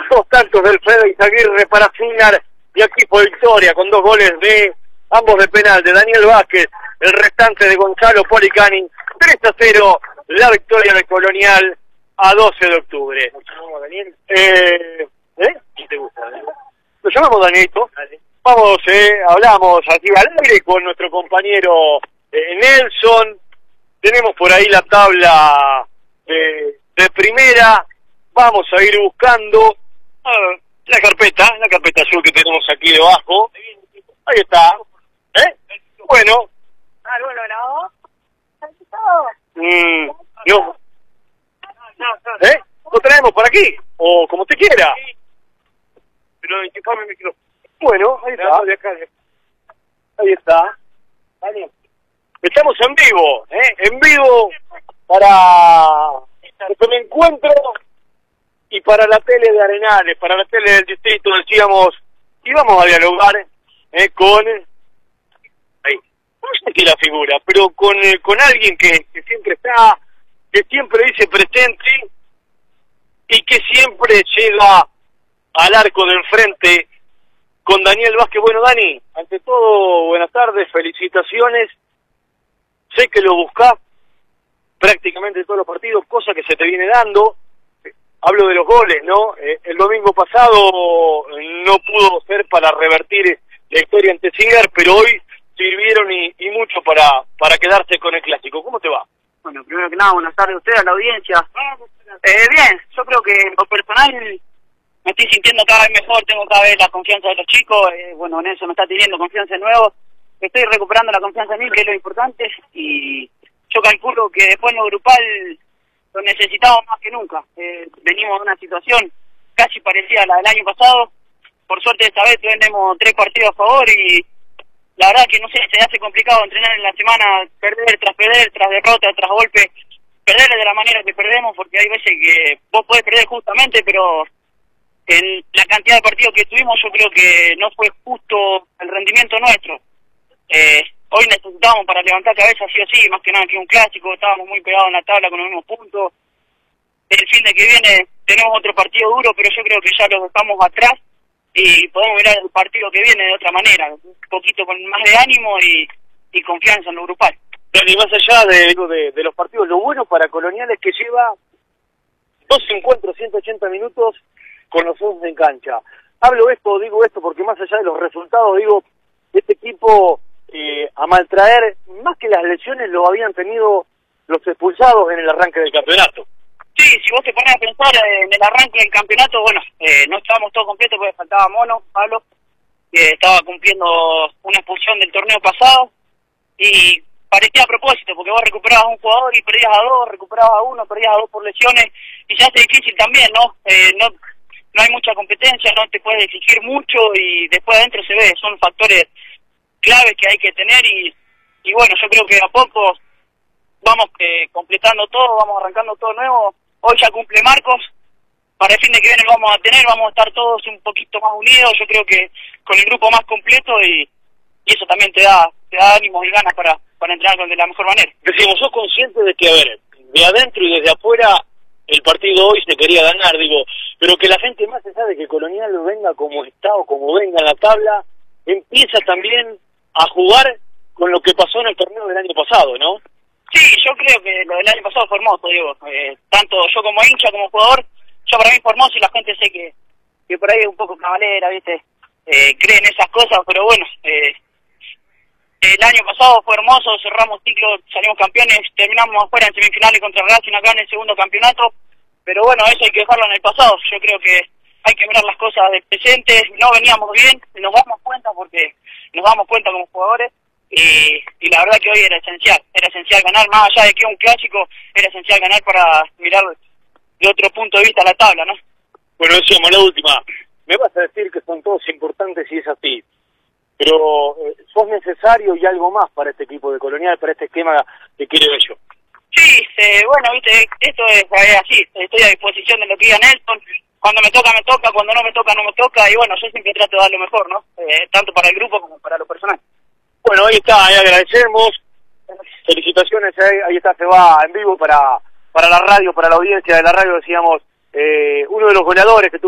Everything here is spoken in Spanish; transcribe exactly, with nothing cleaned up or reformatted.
dos tantos del Fede Izaguirre para Signar, y aquí fue victoria con dos goles de ambos de penal de Daniel Vázquez, el restante de Gonzalo Policani. Tres a cero, la victoria de Colonial a doce de octubre. ¿Nos llamamos Daniel? Eh, ¿eh? ¿Quién te gusta, Daniel? Lo llamamos Danielito. Dale. Vamos, eh, hablamos aquí al aire con nuestro compañero eh, Nelson. Tenemos por ahí la tabla de, de primera. Vamos a ir buscando uh, la carpeta, la carpeta azul que tenemos aquí debajo. Ahí está. ¿Eh? Bueno. Ah, ¿lo grabó? Mm, no. ¿Eh? ¿Lo traemos por aquí? O como usted quiera. Pero enchufame el micrófono. Bueno, ahí está. De acá, de acá. Ahí está. Dale. Estamos en vivo, ¿eh? En vivo para este encuentro y para la tele de Arenales, para la tele del distrito, decíamos, y vamos a dialogar eh, con, ahí, no sé qué es la figura, pero con, eh, con alguien que, que siempre está, que siempre dice presente y que siempre llega al arco de enfrente con Daniel Vázquez. Bueno, Dani, ante todo, buenas tardes, felicitaciones. Sé que lo buscás prácticamente todos los partidos, cosa que se te viene dando. Hablo de los goles, ¿no? Eh, el domingo pasado no pudo ser para revertir la historia ante Singer, pero hoy sirvieron y, y mucho para para quedarse con el clásico. ¿Cómo te va? Bueno, primero que nada, buenas tardes a ustedes, a la audiencia. Eh, bien, yo creo que en lo personal me estoy sintiendo cada vez mejor, tengo cada vez la confianza de los chicos, eh, bueno, Nelson me está teniendo confianza de nuevo, estoy recuperando la confianza en mí, que es lo importante, y yo calculo que después en lo grupal lo necesitamos más que nunca. Eh, venimos de una situación casi parecida a la del año pasado, por suerte esta vez tenemos tres partidos a favor y la verdad que no sé, se hace complicado entrenar en la semana, perder tras perder, tras derrota, tras golpe, perder de la manera que perdemos, porque hay veces que vos podés perder justamente, pero en la cantidad de partidos que tuvimos yo creo que no fue justo el rendimiento nuestro. Eh, hoy necesitábamos para levantar cabeza sí o sí, más que nada que un clásico, estábamos muy pegados en la tabla con los mismos puntos. El fin de que viene tenemos otro partido duro, pero yo creo que ya lo dejamos atrás y podemos mirar el partido que viene de otra manera, un poquito con más de ánimo y, y confianza en lo grupal. Y más allá de, digo, de, de los partidos, lo bueno para Colonial es que lleva dos encuentros, ciento ochenta minutos con los once en cancha. Hablo esto, digo esto, porque más allá de los resultados, digo, este equipo eh, a maltraer, más que las lesiones, lo habían tenido los expulsados en el arranque del campeonato. Sí, si vos te pones a pensar eh, en el arranque del campeonato, bueno, eh, no estábamos todos completos porque faltaba Mono, Pablo, que estaba cumpliendo una expulsión del torneo pasado, y parecía a propósito, porque vos recuperabas a un jugador y perdías a dos, recuperabas a uno, perdías a dos por lesiones, y se hace difícil también, ¿no? Eh, no no hay mucha competencia, no te puedes exigir mucho, y después adentro se ve, son factores claves que hay que tener, y, y bueno, yo creo que a poco vamos eh, completando todo, vamos arrancando todo nuevo. Hoy ya cumple Marcos, para el fin de que viene lo vamos a tener, vamos a estar todos un poquito más unidos, yo creo que con el grupo más completo, y, y eso también te da te da ánimos y ganas para, para entrenar de la mejor manera. Decimos, sos consciente de que, a ver, de adentro y desde afuera, el partido hoy se quería ganar, digo, pero que la gente más allá de que Colonial venga como está o como venga en la tabla, empieza también a jugar con lo que pasó en el torneo del año pasado, ¿no? Sí, yo creo que lo del año pasado fue hermoso, digo, eh, tanto yo como hincha, como jugador, yo para mí fue hermoso, y la gente sé que, que por ahí es un poco cabalera, ¿viste? Eh, creen esas cosas, pero bueno, eh, el año pasado fue hermoso, cerramos ciclo, salimos campeones, terminamos afuera en semifinales contra Racing acá en el segundo campeonato, pero bueno, eso hay que dejarlo en el pasado. Yo creo que hay que mirar las cosas del presente, no veníamos bien, nos damos cuenta porque nos damos cuenta como jugadores, y, y la verdad que hoy era esencial, era esencial ganar, más allá de que es un clásico, era esencial ganar para mirar de otro punto de vista la tabla, ¿no? Bueno, decíamos la última, me vas a decir que son todos importantes y es así, pero eh, sos necesario y algo más para este equipo de Colonial, para este esquema que quiere Bello. Sí, eh, bueno, viste, esto es, es así, estoy a disposición de lo que diga Nelson, cuando me toca me toca, cuando no me toca no me toca, y bueno, yo siempre trato de dar lo mejor, ¿no? Eh, tanto para el grupo como para lo personal. Bueno, ahí está, ahí agradecemos, felicitaciones, ahí, ahí está, se va en vivo para, para la radio, para la audiencia de la radio, decíamos, eh, uno de los goleadores que tuvo